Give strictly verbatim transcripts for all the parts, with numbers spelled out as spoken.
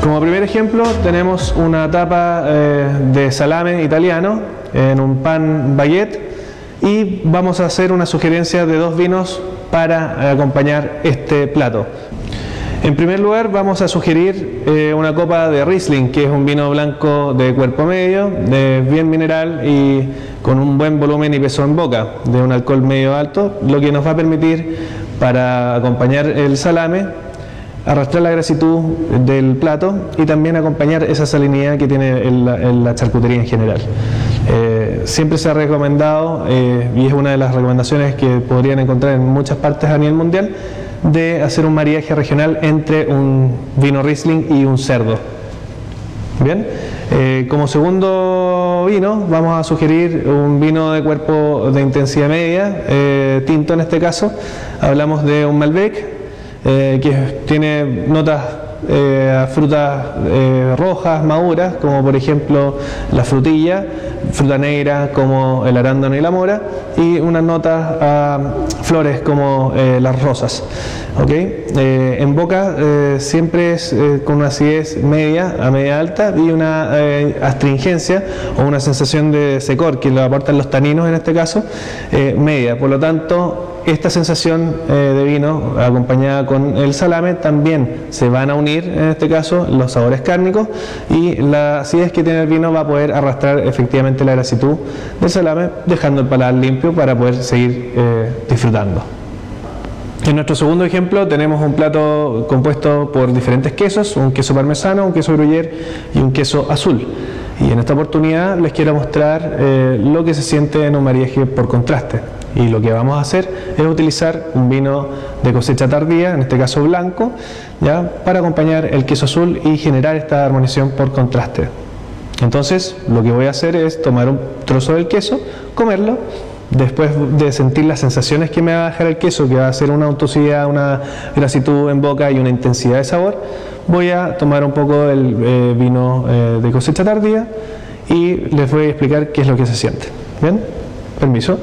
Como primer ejemplo tenemos una tapa eh, de salame italiano en un pan baguette y vamos a hacer una sugerencia de dos vinos para acompañar este plato. En primer lugar vamos a sugerir eh, una copa de Riesling, que es un vino blanco de cuerpo medio, de bien mineral y con un buen volumen y peso en boca, de un alcohol medio alto, lo que nos va a permitir para acompañar el salame arrastrar la grasitud del plato y también acompañar esa salinidad que tiene el, el, la charcutería en general. Eh, siempre se ha recomendado, eh, y es una de las recomendaciones que podrían encontrar en muchas partes a nivel mundial, de hacer un maridaje regional entre un vino Riesling y un cerdo. Bien, eh, como segundo vino vamos a sugerir un vino de cuerpo de intensidad media, eh, tinto en este caso. Hablamos de un Malbec, Eh, que tiene notas eh, a frutas eh, rojas, maduras, como por ejemplo la frutilla, fruta negra como el arándano y la mora, y unas notas a flores como eh, las rosas. ¿Okay? Eh, en boca eh, siempre es eh, con una acidez media a media alta y una eh, astringencia o una sensación de secor que le aportan los taninos en este caso, eh, media. Por lo tanto, esta sensación eh, de vino acompañada con el salame también se van a unir, en este caso, los sabores cárnicos, y la acidez que tiene el vino va a poder arrastrar efectivamente la grasitud del salame, dejando el paladar limpio para poder seguir eh, disfrutando. En nuestro segundo ejemplo tenemos un plato compuesto por diferentes quesos, un queso parmesano, un queso gruyère y un queso azul. Y en esta oportunidad les quiero mostrar eh, lo que se siente en un maridaje por contraste. Y lo que vamos a hacer es utilizar un vino de cosecha tardía, en este caso blanco, ¿ya?, para acompañar el queso azul y generar esta armonización por contraste. Entonces lo que voy a hacer es tomar un trozo del queso, comerlo. Después de sentir las sensaciones que me va a dejar el queso, que va a ser una untuosidad, una grasitud en boca y una intensidad de sabor, voy a tomar un poco del eh, vino eh, de cosecha tardía y les voy a explicar qué es lo que se siente. ¿Bien? Permiso.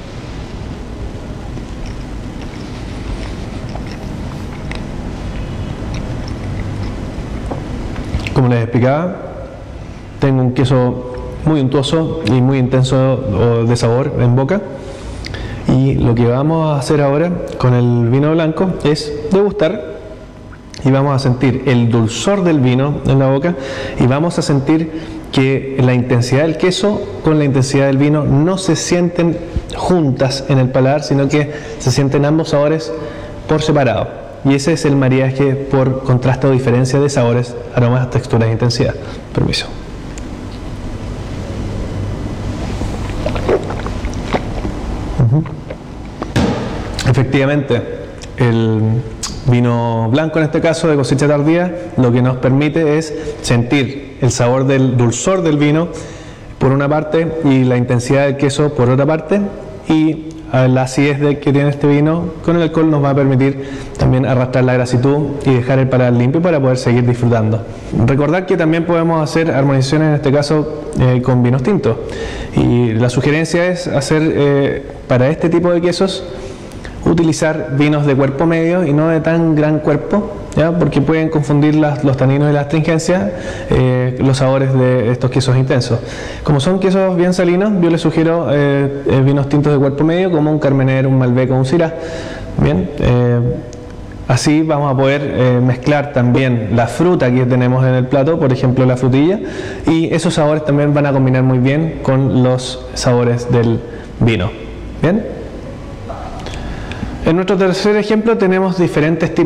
Como les explicaba, tengo un queso muy untuoso y muy intenso de sabor en boca, y lo que vamos a hacer ahora con el vino blanco es degustar y vamos a sentir el dulzor del vino en la boca y vamos a sentir que la intensidad del queso con la intensidad del vino no se sienten juntas en el paladar, sino que se sienten ambos sabores por separado, y ese es el maridaje por contraste o diferencia de sabores, aromas, texturas e intensidad. Permiso. Efectivamente, el vino blanco en este caso de cosecha tardía lo que nos permite es sentir el sabor del dulzor del vino por una parte y la intensidad del queso por otra parte, y la acidez de que tiene este vino con el alcohol nos va a permitir también arrastrar la grasitud y dejar el paladar limpio para poder seguir disfrutando. Recordar que también podemos hacer armonizaciones en este caso eh, con vinos tintos, y la sugerencia es hacer eh, para este tipo de quesos utilizar vinos de cuerpo medio y no de tan gran cuerpo, ¿ya?, porque pueden confundir las, los taninos y la astringencia, eh, los sabores de estos quesos intensos. Como son quesos bien salinos, yo les sugiero eh, eh, vinos tintos de cuerpo medio como un Carmener, un Malbec o un Syrah. Bien, eh, así vamos a poder eh, mezclar también la fruta que tenemos en el plato, por ejemplo la frutilla, y esos sabores también van a combinar muy bien con los sabores del vino. Bien. En nuestro tercer ejemplo tenemos diferentes tipos